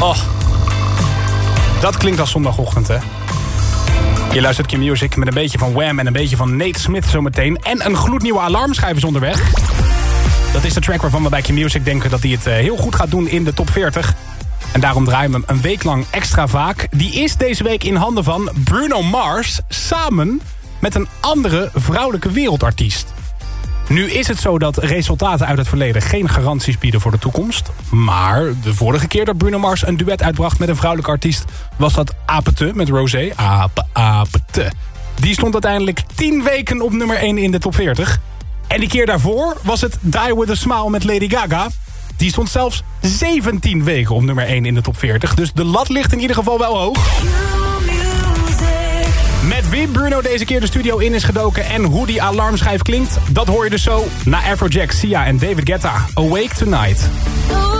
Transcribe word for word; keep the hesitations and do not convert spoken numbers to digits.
Oh, dat klinkt als zondagochtend, hè? Je luistert Q-Music met een beetje van Wham en een beetje van Nate Smith zometeen. En een gloednieuwe alarmschijf is onderweg. Dat is de track waarvan we bij Q-Music denken dat hij het heel goed gaat doen in de top veertig. En daarom draaien we hem een week lang extra vaak. Die is deze week in handen van Bruno Mars samen met een andere vrouwelijke wereldartiest. Nu is het zo dat resultaten uit het verleden geen garanties bieden voor de toekomst. Maar de vorige keer dat Bruno Mars een duet uitbracht met een vrouwelijke artiest was dat Apete met Rosé. Ape, Apete. Die stond uiteindelijk tien weken op nummer één in de top veertig. En die keer daarvoor was het Die With A Smile met Lady Gaga. Die stond zelfs zeventien weken op nummer één in de top veertig. Dus de lat ligt in ieder geval wel hoog. Met wie Bruno deze keer de studio in is gedoken en hoe die alarmschijf klinkt, dat hoor je dus zo na Afrojack, Sia en David Guetta. Awake Tonight.